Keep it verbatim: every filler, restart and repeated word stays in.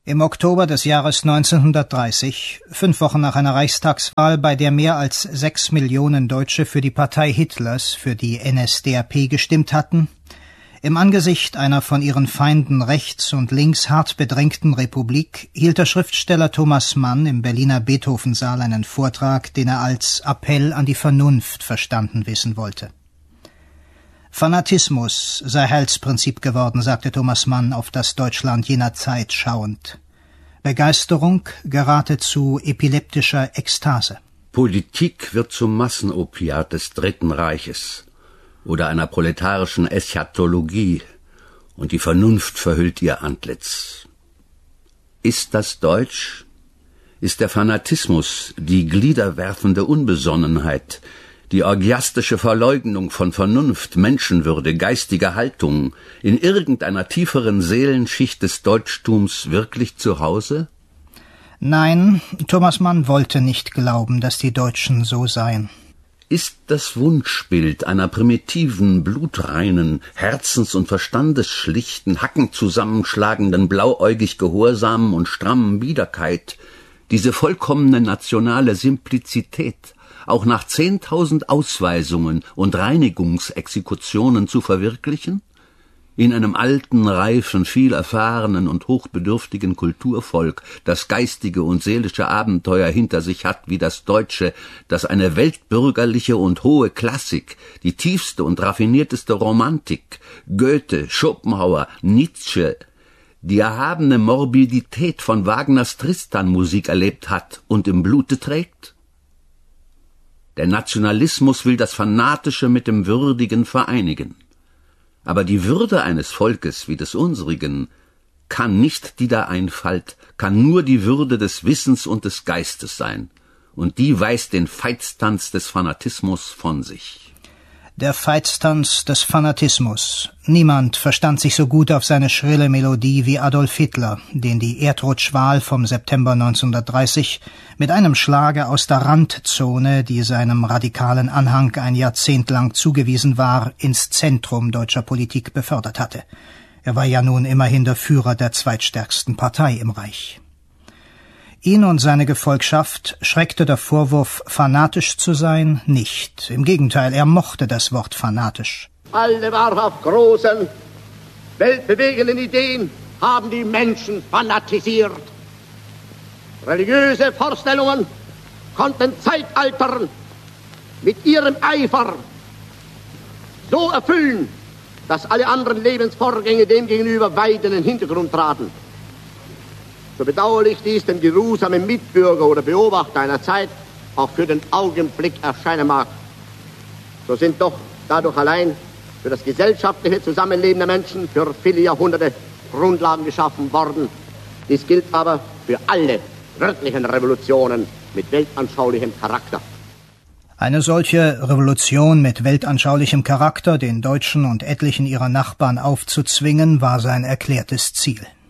Im Oktober des Jahres neunzehnhundertdreißig, fünf Wochen nach einer Reichstagswahl, bei der mehr als sechs Millionen Deutsche für die Partei Hitlers, für die N S D A P, gestimmt hatten, im Angesicht einer von ihren Feinden rechts und links hart bedrängten Republik, hielt der Schriftsteller Thomas Mann im Berliner Beethovensaal einen Vortrag, den er als Appell an die Vernunft verstanden wissen wollte. Fanatismus sei Heilsprinzip geworden, sagte Thomas Mann auf das Deutschland jener Zeit schauend. Begeisterung gerate zu epileptischer Ekstase. Politik wird zum Massenopiat des Dritten Reiches oder einer proletarischen Eschatologie, und die Vernunft verhüllt ihr Antlitz. Ist das deutsch? Ist der Fanatismus die gliederwerfende Unbesonnenheit, die orgiastische Verleugnung von Vernunft, Menschenwürde, geistiger Haltung in irgendeiner tieferen Seelenschicht des Deutschtums wirklich zu Hause? Nein, Thomas Mann wollte nicht glauben, dass die Deutschen so seien. Ist das Wunschbild einer primitiven, blutreinen, herzens- und verstandesschlichten, hackenzusammenschlagenden, blauäugig gehorsamen und strammen Biederkeit, diese vollkommene nationale Simplizität, auch nach zehntausend Ausweisungen und Reinigungsexekutionen zu verwirklichen? In einem alten, reifen, viel erfahrenen und hochbedürftigen Kulturvolk, das geistige und seelische Abenteuer hinter sich hat wie das deutsche, das eine weltbürgerliche und hohe Klassik, die tiefste und raffinierteste Romantik, Goethe, Schopenhauer, Nietzsche, die erhabene Morbidität von Wagners Tristan-Musik erlebt hat und im Blute trägt? Der Nationalismus will das Fanatische mit dem Würdigen vereinigen. Aber die Würde eines Volkes wie des unsrigen kann nicht die der Einfalt, kann nur die Würde des Wissens und des Geistes sein. Und die weist den Veitstanz des Fanatismus von sich. Der Veitstanz des Fanatismus. Niemand verstand sich so gut auf seine schrille Melodie wie Adolf Hitler, den die Erdrutschwahl vom September neunzehnhundertdreißig mit einem Schlage aus der Randzone, die seinem radikalen Anhang ein Jahrzehnt lang zugewiesen war, ins Zentrum deutscher Politik befördert hatte. Er war ja nun immerhin der Führer der zweitstärksten Partei im Reich. Ihn und seine Gefolgschaft schreckte der Vorwurf, fanatisch zu sein, nicht. Im Gegenteil, er mochte das Wort fanatisch. Alle wahrhaft großen, weltbewegenden Ideen haben die Menschen fanatisiert. Religiöse Vorstellungen konnten Zeitaltern mit ihrem Eifer so erfüllen, dass alle anderen Lebensvorgänge demgegenüber weit in den Hintergrund traten. So bedauerlich dies dem geruhsamen Mitbürger oder Beobachter einer Zeit auch für den Augenblick erscheinen mag, so sind doch dadurch allein für das gesellschaftliche Zusammenleben der Menschen für viele Jahrhunderte Grundlagen geschaffen worden. Dies gilt aber für alle wirklichen Revolutionen mit weltanschaulichem Charakter. Eine solche Revolution mit weltanschaulichem Charakter den Deutschen und etlichen ihrer Nachbarn aufzuzwingen, war sein erklärtes Ziel.